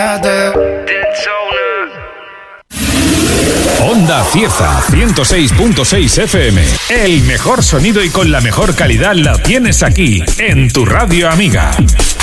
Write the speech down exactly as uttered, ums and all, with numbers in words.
Onda Cieza ciento seis punto seis F M. El mejor sonido y con la mejor calidad la tienes aquí, en tu radio amiga.